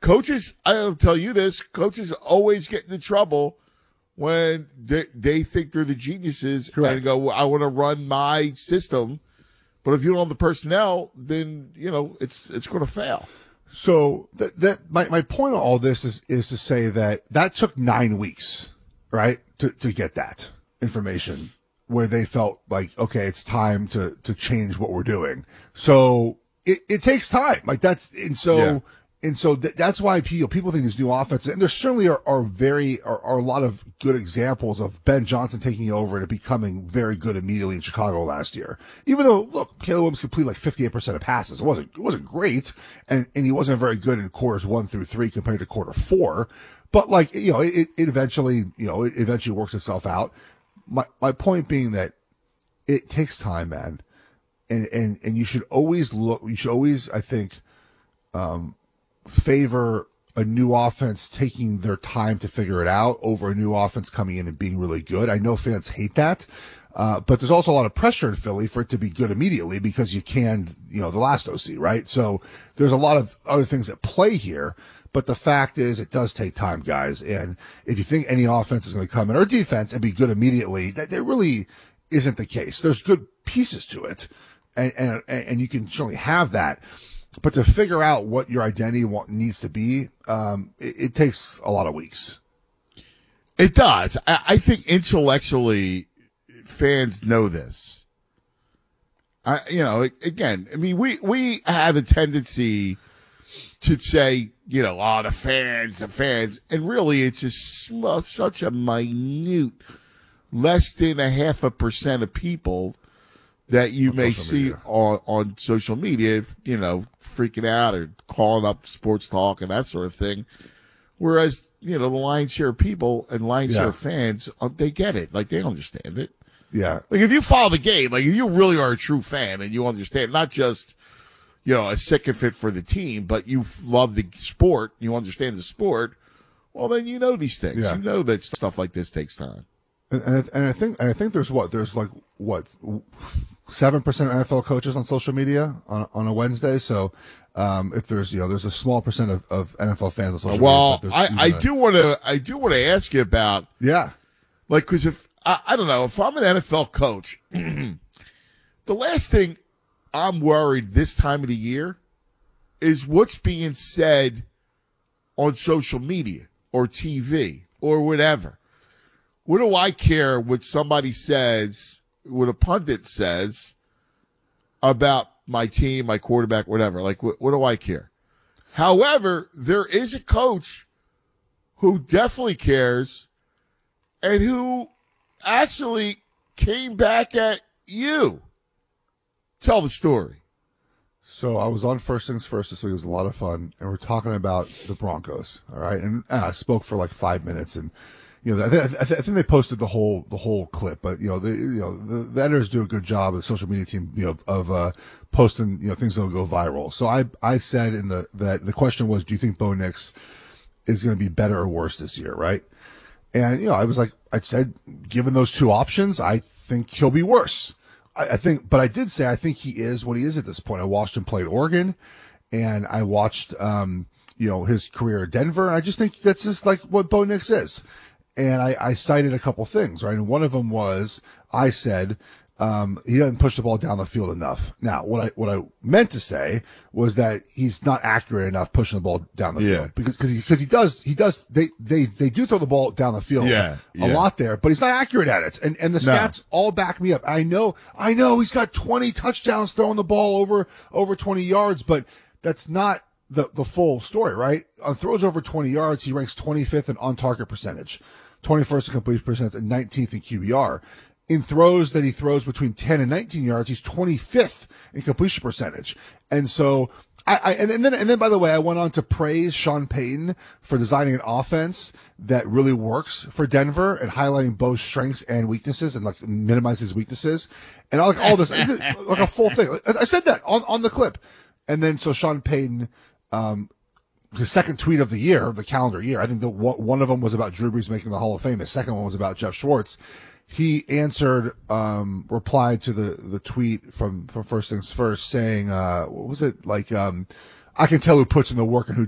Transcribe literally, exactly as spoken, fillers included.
coaches, I'll tell you this, coaches always get into trouble when they, they think they're the geniuses. Correct. And go, well, I want to run my system. But if you don't have the personnel, then, you know, it's it's going to fail. So that that my, my point of all this is is to say that that took nine weeks, right, to, to get that information where they felt like, okay, it's time to, to change what we're doing. So it, it takes time. Like that's, and so, Yeah. and so th- that's why people, people think this new offense, and there certainly are, are very, are, are a lot of good examples of Ben Johnson taking over and it becoming very good immediately in Chicago last year. Even though, look, Caleb Williams completed like fifty-eight percent of passes. It wasn't, it wasn't great. And, and he wasn't very good in quarters one through three compared to quarter four. But like, you know, it, it eventually, you know, it eventually works itself out. My, my point being that it takes time, man. And, and, and you should always look, you should always, I think, um, favor a new offense taking their time to figure it out over a new offense coming in and being really good. I know fans hate that. Uh, but there's also a lot of pressure in Philly for it to be good immediately because you canned, you know, the last O C, right? So there's a lot of other things at play here. But the fact is, it does take time, guys. And if you think any offense is going to come in or defense and be good immediately, that, that really isn't the case. There's good pieces to it, and and and you can certainly have that. But to figure out what your identity want, needs to be, um, it, it takes a lot of weeks. It does. I, I think intellectually, fans know this. I, you know, again, I mean, we we have a tendency to say, you know, oh, the fans, the fans. And really, it's just sm- such a minute, less than a half a percent of people that you on may social see media. on, on social media, you know, freaking out or calling up sports talk and that sort of thing. Whereas, you know, the lion's share of people and lion's Yeah. share of fans, uh, they get it. Like, they understand it. Yeah. Like, if you follow the game, like, if you really are a true fan and you understand, not just, you know, a sycophant for the team, but you love the sport, you understand the sport, well, then you know these things. Yeah. You know that stuff like this takes time. And, and, I- and I think, and I think there's what, there's like, what, seven percent of N F L coaches on social media on, on a Wednesday. So, um, if there's, you know, there's a small percent of, of N F L fans on social Well, media. I, but I there's even do want to, I do want to ask you about, a- Yeah. like, cause if, I, I don't know, if I'm an N F L coach, the last thing I'm worried this time of the year is what's being said on social media or T V or whatever. What do I care what somebody says, what a pundit says about my team, my quarterback, whatever? Like, what, what do I care? However, there is a coach who definitely cares and who actually came back at you. Tell the story. So I was on First Things First this week. It was a lot of fun, and we're talking about the Broncos. All right, and uh, I spoke for like five minutes, and you know, I, th- I, th- I think they posted the whole the whole clip. But you know, the you know the, the editors do a good job, the social media team, you know, of uh, posting you know things that'll go viral. So I I said in the that the question was, do you think Bo Nix is going to be better or worse this year? Right? And you know, I was like, I said, given those two options, I think he'll be worse. I think, but I did say I think he is what he is at this point. I watched him play at Oregon, and I watched, um, you know, his career at Denver. And I just think that's just like what Bo Nix is. And I, I cited a couple things, right? And one of them was I said um, he doesn't push the ball down the field enough. Now, what I what I meant to say was that he's not accurate enough pushing the ball down the Yeah. field because because he, cause he does he does they they they do throw the ball down the field Yeah, a yeah. lot there, but he's not accurate at it. And and the No. stats all back me up. I know I know he's got twenty touchdowns throwing the ball over over twenty yards, but that's not the the full story, right? On throws over twenty yards, he ranks twenty-fifth in on target percentage, twenty-first in completion percentage, and nineteenth in Q B R. In throws that he throws between ten and nineteen yards, he's twenty-fifth in completion percentage. And so I, I and then and then by the way, I went on to praise Sean Payton for designing an offense that really works for Denver and highlighting Bo's strengths and weaknesses and like minimize his weaknesses and all, like all this like a full thing. I said that on on the clip. And then so Sean Payton, um, the second tweet of the year, of the calendar year, I think the one of them was about Drew Brees making the Hall of Fame. The second one was about Jeff Schwartz. He answered, um, replied to the, the tweet from, from First Things First saying, uh, what was it? Like, um, I can tell who puts in the work and who